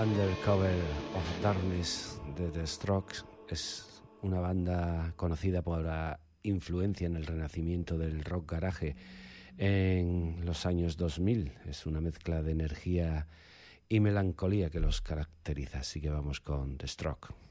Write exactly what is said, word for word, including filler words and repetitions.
Under Cover of Darkness de The Strokes es una banda conocida por la influencia en el renacimiento del rock garage en los años dos mil. Es una mezcla de energía y melancolía que los caracteriza, así que vamos con The Strokes.